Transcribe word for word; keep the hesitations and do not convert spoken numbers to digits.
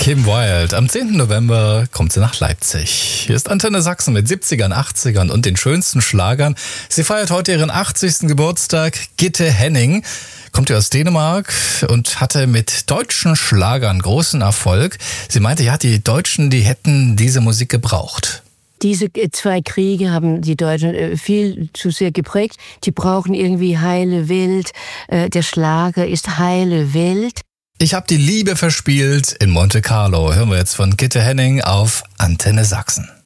Kim Wilde. Am zehnten November kommt sie nach Leipzig. Hier ist Antenne Sachsen mit siebzigern, achtzigern und den schönsten Schlagern. Sie feiert heute ihren achtzigsten Geburtstag. Gitte Henning kommt ja aus Dänemark und hatte mit deutschen Schlagern großen Erfolg. Sie meinte, ja, die Deutschen, die hätten diese Musik gebraucht. Diese zwei Kriege haben die Deutschen viel zu sehr geprägt. Die brauchen irgendwie heile Welt. Der Schlager ist heile Welt. Ich habe die Liebe verspielt in Monte Carlo. Hören wir jetzt von Gitte Henning auf Antenne Sachsen.